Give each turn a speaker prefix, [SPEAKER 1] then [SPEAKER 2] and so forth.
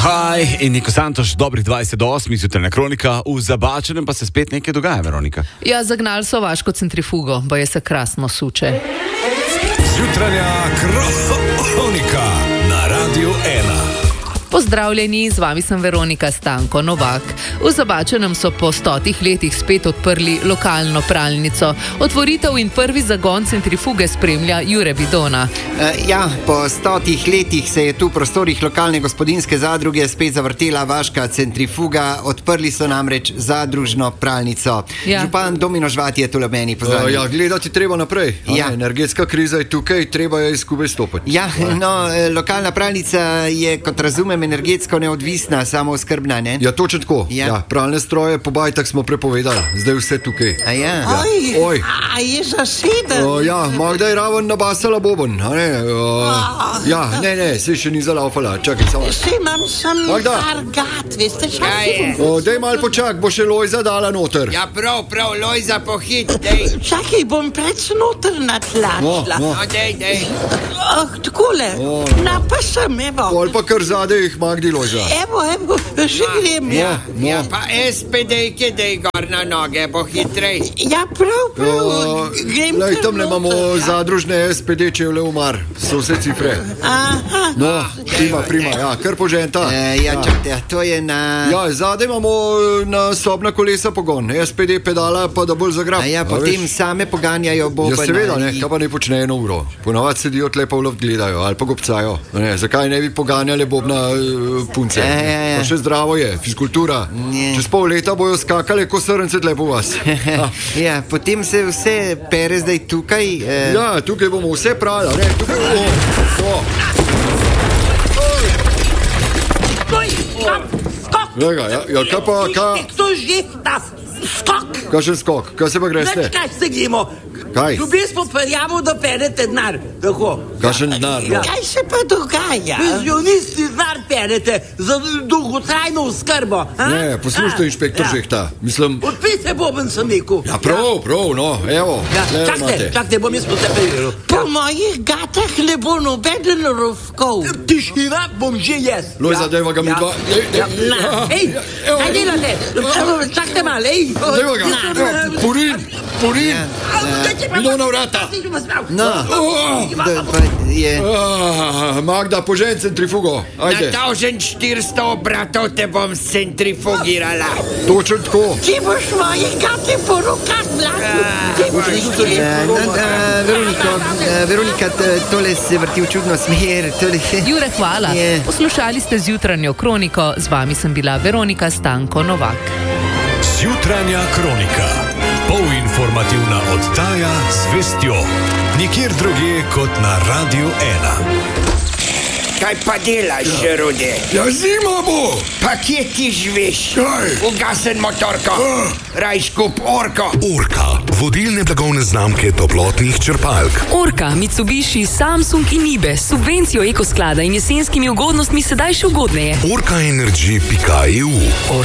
[SPEAKER 1] Haj, in Niko Santoš, dobrih 20 do 8, jutranja kronika, v Zabačenem pa se spet nekaj dogaja, Veronika.
[SPEAKER 2] Ja, zagnali so vaško centrifugo, boje se krasno suče.
[SPEAKER 3] Jutranja kronika na Radiu 1.
[SPEAKER 2] Pozdravljeni, z vami sem Veronika Stanko Novak. V Zabačenem so po 100 letih spet odprli lokalno pralnico. Otvoritev in prvi zagon centrifuge spremlja Jure Bidona.
[SPEAKER 4] Po 100 letih se je tu v prostorih lokalne gospodinjske zadruge spet zavrtela vaška centrifuga. Odprli so namreč zadružno pralnico.
[SPEAKER 2] Ja.
[SPEAKER 4] Župan Domino Žvat je tule meni, pozdravljen.
[SPEAKER 5] Gledati treba naprej.
[SPEAKER 4] Ja.
[SPEAKER 5] Energetska kriza je tukaj, treba je skupaj stopiti.
[SPEAKER 4] Lokalna pralnica je, kot razumem, energetsko neodvisna, samooskrbna, ne?
[SPEAKER 5] Ja, točno tako.
[SPEAKER 4] Ja.
[SPEAKER 5] Pralne stroje po bajtah smo prepovedali, zdaj vse tukaj. Oj.
[SPEAKER 6] A je zaseden?
[SPEAKER 5] Magda je raven nabasala boben. Ne, se še ni zalaufala. Čakaj, samo.
[SPEAKER 6] Še imam
[SPEAKER 5] Magda.
[SPEAKER 6] argat, veste,
[SPEAKER 5] Daj mal počak, bo še Lojza dala noter.
[SPEAKER 7] Ja, prav, Lojza, pohit, dej.
[SPEAKER 6] Čakaj, bom preč noter natlačila.
[SPEAKER 5] No.
[SPEAKER 7] Dej.
[SPEAKER 6] Takole, pa sem, evo.
[SPEAKER 5] Pol pa kar zadej jih Magdi Lojza.
[SPEAKER 6] Evo, še grem.
[SPEAKER 7] Ja, pa SPD-ke dej gor na noge, bo hitrej.
[SPEAKER 6] Ja, prav, grem
[SPEAKER 5] Lej,
[SPEAKER 6] kar
[SPEAKER 5] tam ne imamo
[SPEAKER 6] noter.
[SPEAKER 5] zadružne SPD, če vle umar. So vse cifre.
[SPEAKER 6] Aha.
[SPEAKER 5] No, prima, kar poženta.
[SPEAKER 4] Čakajte, to je na...
[SPEAKER 5] Zadaj imamo na sobna kolesa pogon, SPD pedala pa da bolj zagrab.
[SPEAKER 4] Potem same poganjajo boben.
[SPEAKER 5] Seveda, kaj pa ne počne eno uro. Ponavadi sedijo tle pa v luft gledajo ali pa gobcajo. Zakaj ne bi poganjali bobna punce? Pa še zdravo je, fizkultura. Čez pol leta bojo skakali ko srnce tle po vas.
[SPEAKER 4] Potem se vse pere zdaj tukaj.
[SPEAKER 5] Tukaj bomo vse prali. Tukaj bomo. Kaj pa,
[SPEAKER 6] To že, skok.
[SPEAKER 5] Kakšen skok? Kaj se pa greste?
[SPEAKER 6] Kaj se gremo?
[SPEAKER 5] Kaj?
[SPEAKER 6] Ljubim smo prijavili, da perete denar. Tako.
[SPEAKER 5] Kakšen denar?
[SPEAKER 6] Kaj se pa dogaja? Penzionisti denar perete za dolgotrajno oskrbo.
[SPEAKER 5] Ne, poslušajte, inšpektor Žehta. Mislim...
[SPEAKER 6] Odpite boben sem rekel.
[SPEAKER 5] Prav, no, evo.
[SPEAKER 6] Čakajte, bom jaz potepeljil. Po mojih gatah ne bo nobeden rovkov. Tišina bom že jaz.
[SPEAKER 5] Lojza, dajva ga mi dva.
[SPEAKER 6] Kaj delate? Čakajte malo,
[SPEAKER 5] Dajva ga. Purin. Idemo na vrata. Magda, požen centrifugo. Ajde.
[SPEAKER 7] Na 1400 obratov te bom centrifugirala.
[SPEAKER 5] Točno tako.
[SPEAKER 6] Ti boš moje gate po rokah
[SPEAKER 4] Veronika, tole se vrti v čudno smer.
[SPEAKER 2] Jure, hvala. Poslušali ste zjutranjo kroniko, z vami sem bila Veronika Stanko Novak.
[SPEAKER 3] Jutranja kronika. Polinformativna oddaja z vestjo. Nikjer drugje kot na Radiu 1.
[SPEAKER 7] Kaj pa delaš, Rude?
[SPEAKER 5] Zima bo.
[SPEAKER 7] Pa kje ti živiš? Ugasen motorko. Rajš kup Orko.
[SPEAKER 3] Orka, vodilne blagovne znamke toplotnih črpalk.
[SPEAKER 8] Orka, Mitsubishi, Samsung in Ibe s subvencijo ekosklada in jesenskimi ugodnostmi sedaj še ugodneje.
[SPEAKER 3] Orkaenergy.eu.